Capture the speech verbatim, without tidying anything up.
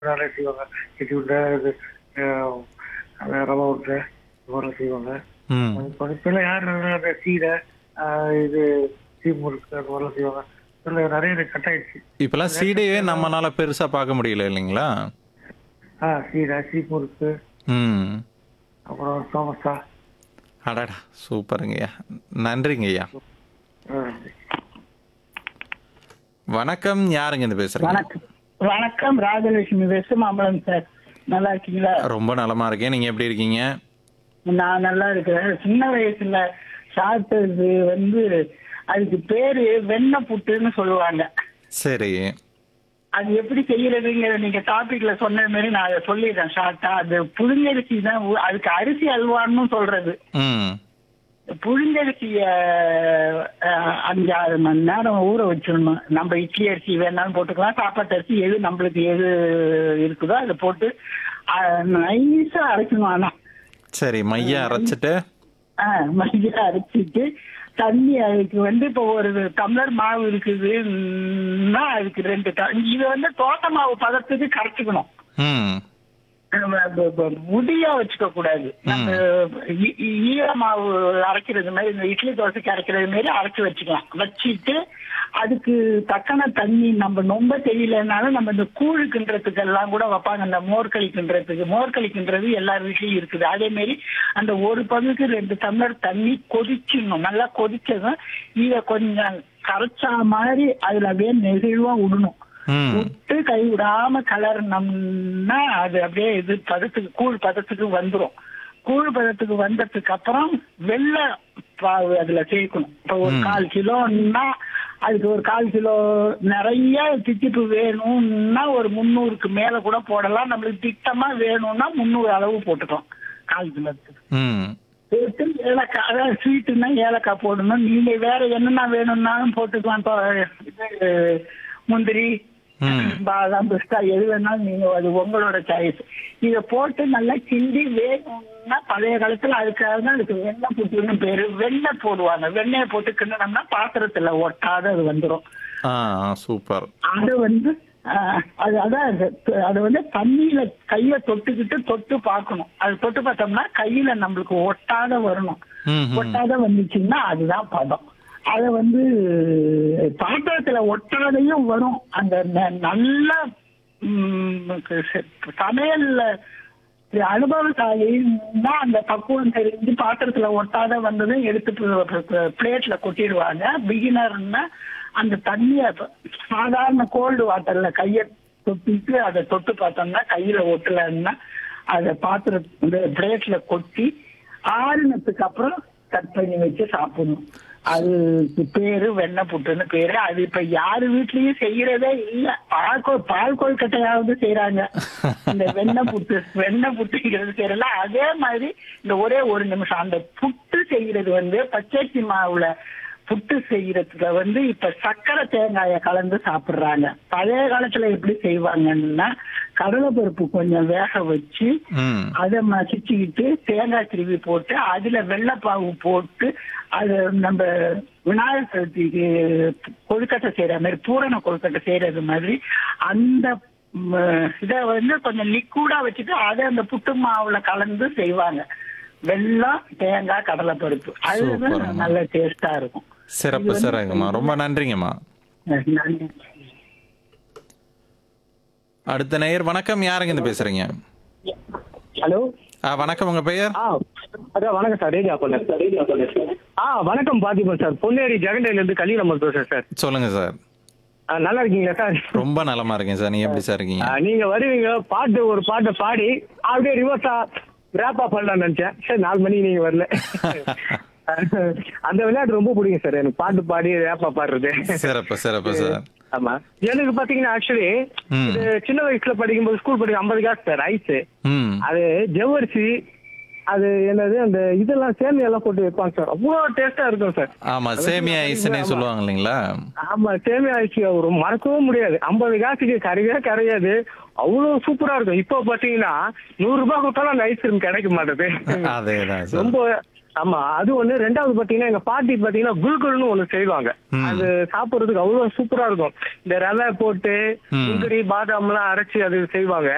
நிறைய செய்வாங்க. இட்லி உருண்டை, இது அ ரவா உருண்டை இது மாதிரிலாம் செய்வாங்க. ம். இப்ப இப்பலாம் யார் அந்த சீடை, அ இது சீமுறுக்கு அது மாதிரிலாம் செய்வாங்க. இதுல நெறைய எனக்கு கட் ஆயிடுச்சு. இப்பலாம் சீடையே எலக்ட்ரிக்ல தான் நம்மனால பெருசா பார்க்க முடியல இல்லைங்களா? ஆ சீடை, சீமுறுக்கு, ம். அப்புறம் சமோசா. அடடா! சூப்பருங்கய்யா. நன்றிங்கய்யா. அ வணக்கம். யாருங்க இருந்து பேசுறீங்க? வணக்கம் வணக்கம் ராஜலட்சுமி வெஸ்ட் மாம்பலம் சார். நல்லா இருக்கீங்களா? ரொம்ப நலமா இருக்கேன். நீங்க எப்படி இருக்கீங்க? நான் நல்லா இருக்கிறேன். சின்ன வயசுல சாப்பிட்டது வந்து அதுக்கு பேரு வெண்ணெய் புட்டுன்னு சொல்லுவாங்க. சரி. அது எப்படி செய்யறதுங்கிற நீங்க டாபிக்ல சொன்ன மாதிரி நான் அதை சொல்லிடுறேன் ஷார்ட்டா. அது புழுங்கரிசி தான். ஊ- அதுக்கு அரிசி அல்வான்னு சொல்றது. ம். புழுங்கரிசிய அஹ், அஞ்சு ஆறு மணி நேரம் ஊற வச்சிடணும். நம்ம இட்லி அரிசி வேணாலும் போட்டுக்கலாம், சாப்பாட்டு அரிசி எது நம்மளுக்கு எது இருக்குதோ அதை போட்டு நைஸா அரைக்கணும். ஆனா சரி. மைய அரைச்சிட்டு ஆஹ் மையா அரைச்சிட்டு தண்ணி அதுக்கு வந்து இப்போ ஒரு டம்ளர் மாவு இருக்குதுன்னா அதுக்கு ரெண்டு ட- இது வந்து தோட்ட மாவு பதத்துக்கு கரைச்சிக்கணும். ம். நம்ம ப- ப- முடியா வச்சுக்க கூடாது. நம்ம ஈ- ஈ- ஈர மாவு அரைக்கிறது மாதிரி, இந்த இட்லி தோசைக்கு அரைக்கிறது மாதிரி அரைச்சு வச்சுக்கலாம். வச்சுட்டு அதுக்கு தக்கன தண்ணி, நம்ம ரொம்ப தெரியலனாலும் நம்ம இந்த கூழ் கிண்டுறதுக்கு எல்லாம் கூட வைப்பாங்க. இந்த மோர்களி கிண்டுறதுக்கு, மோர்களி கிண்டுறது எல்லார் வீட்லயும் இருக்குது. அதே மாதிரி அந்த ஒரு பங்குக்கு ரெண்டு டம்ளர் தண்ணி கொதிச்சிடணும். நல்லா கொதிச்சதும் இத கொஞ்சம் கரைச்சா மாதிரி அதுல அப்படியே நெகிழ்வா விடணும். ம். விட்டு கை விடாம கலர்னோம்னா அது அப்படியே இது பதத்துக்கு, கூழ் பதத்துக்கு வந்துரும். கூழ் பதத்துக்கு வந்ததுக்கு அப்புறம் வெள்ளை பாவு அதுல சேர்க்கணும். இப்ப ஒரு ம். கால் கிலோன்னா அதுக்கு ஒரு கால் கிலோ நிறைய தித்திப்பு வேணும்னா ஒரு முந்நூறுக்கு மேல கூட போடலாம். நம்மளுக்கு திட்டமா வேணும்னா முந்நூறு அளவு போட்டுக்கலாம் கால் கிலோத்துக்கு. ம். போட்டு ஏலக்காய், அதாவது ஸ்வீட்டுன்னா ஏலக்காய் போடணும். நீங்க வேற என்னென்ன வேணும்னாலும் போட்டுக்கலாம். இப்போ இது முந்திரி, ம். பாதாம், பிஸ்தா எது வேணாலும் நீங்க, அது உங்களோட சாய்ஸ். இத போட்டு நல்லா கிண்டி வேணும்னா பழைய காலத்துல அதுக்காக தான் அதுக்கு வெண்ணெய் புட்டுன்னு பேரு. வெண்ணெய் போடுவாங்க. வெண்ணெயை போட்டு கிண்டினோம்னா பாத்திரத்துல ஒட்டாத அது வந்துடும். ஆ ஆ, சூப்பர். அது வந்து ஆஹ், அது அதான் அது அது வந்து தண்ணியில கைய தொட்டுக்கிட்டு தொட்டு பார்க்கணும். அது தொட்டு பார்த்தோம்னா கையில நம்மளுக்கு ஒட்டாத வரணும். ம். ம். ஒட்டாத வந்துச்சுன்னா அதுதான் பதம். அத வந்து பாத்திரத்துல ஒட்டாதையும் வரும். அந்த ந- நல்ல ம், க- சமையல்ல அனுபவசாலின்னா அந்த பக்குவம் தெரிஞ்சு பாத்திரத்துல ஒட்டாத வந்ததும் எடுத்து பிளேட்ல கொட்டிடுவாங்க. பிகினர்னா அந்த தண்ணிய சாதாரண கோல்டு வாட்டர்ல கைய தொட்டிட்டு அதை தொட்டு பார்த்தோம்னா கையில ஒட்டலன்னா அதை பாத்திர பிளேட்ல கொட்டி ஆறுனதுக்கு அப்புறம் கட் பண்ணி வச்சு சாப்பிடணும். அதுக்கு பேரு வெண்ணெய் புட்டுன்னு பேரு. அது இப்ப யாரு வீட்லயும் செய்யறதே இல்ல. பால் கொ- பால் கொழுக்கட்டையாவது செய்யறாங்க. இந்த வெண்ணெய் புட்டு வெண்ணெய் புட்டுங்கிறது செய்யறல. அதே மாதிரி இந்த ஒரே ஒரு நிமிஷம் அந்த புட்டு செய்யறது வந்து பச்சரிசி மாவுல புட்டு செய்யறதுல வந்து இப்ப சர்க்கரை தேங்காய கலந்து சாப்பிடுறாங்க. பழைய காலத்துல எப்படி செய்வாங்கன்னா கடலைப்பருப்பு கொஞ்சம் வேக வச்சு ம். அதை மசிச்சுக்கிட்டு தேங்காய் திருவி போட்டு அதுல வெள்ளைப்பாவு போட்டு அது நம்ம விநாயகர் சதுர்த்திக்கு கொழுக்கட்டை செய்யற மாதிரி, பூரண கொழுக்கட்டை செய்யறது மாதிரி அந்த ம், இத வந்து கொஞ்சம் லிக்விடா வச்சுட்டு அதை அந்த புட்டு மாவுல கலந்து செய்வாங்க. வெல்லம், தேங்காய், கடலைப்பருப்பு. அதுதான் சூப்பர்மா. நல்ல டேஸ்டா இருக்கும். சிறப்பு இது வந்து சிறகுமா. ரொம்ப நன்றிங்கம்மா. நன்றி. அடுத்த நேயர். வணக்கம். யாருங்க இருந்து பேசுறீங்க? ஹலோ. ஆ, வணக்கம். உங்க பெயர்? ஆ அதான் வணக்கம் சார். ரேடியா பொண்ணு. ஆ வணக்கம் பார்த்திபன் சார். பொன்னேரி ஜெகண்டையில இருந்து கலீல் அமர் பேசுறேன் சார். சொல்லுங்க சார். ஆ, நல்லா இருக்கீங்களா சார்? ரொம்ப நலமா இருக்கேன் சார். நீங்க எப்படி சார் இருக்கீங்க? ஆ, நீங்க வருவீங்க, பாட்டு ஒரு பாட்டை பாடி அப்படியே ரிவர்ஸா ரேப்பா பண்ணலாம்னு நினைச்சேன். சரி, நாலு மணிக்கு நீங்க வரல. அந்த விளையாட்டு ரொம்ப பிடிக்கும் சார் எனக்கு, பாட்டு பாடி ரேப்பா பாடுறது. சிறப்பு சிறப்பு சார். ஆமா, எனக்கு பாத்தீங்கன்னா ஆக்சுவலி ம். இது சின்ன வயசுல படிக்கும்போது ஸ்கூல் படிக்கும் ஐம்பது காசு சார் ஐஸ். ம். அது ஜவ்வரிசி, அது என்னது அந்த இதெல்லாம் சேமியா எல்லாம் போட்டு வைப்பாங்க சார். அவ்வளவு டேஸ்டா இருக்கும் சார். ஆமா, சேமியா ஐஸ்னே சொல்லுவாங்க இல்லைங்களா? ஆமா, சேமியா ஐஸ் ஒரு மறக்கவும் முடியாது. ஐம்பது காசுக்கு கரையவே கரையாது, அவ்வளவு சூப்பரா இருக்கும். இப்போ பாத்தீங்கன்னா நூறு ரூபாய் கொடுத்தாலும் அந்த ஐஸ்கிரீம் கிடைக்க மாட்டேது. அதேதான் சார். ரொம்ப ஆமா, அது ஒண்ணு. ரெண்டாவது பாத்தீங்கன்னா எங்க பாட்டி பாத்தீங்கன்னா குல்குல்னு ஒண்ணு செய்வாங்க. ம். அது சாப்பிடுறதுக்கு அவ்வளவு சூப்பரா இருக்கும். இந்த ரவை போட்டு ம். முந்திரி பாதாம் எல்லாம் அரைச்சு அது செய்வாங்க.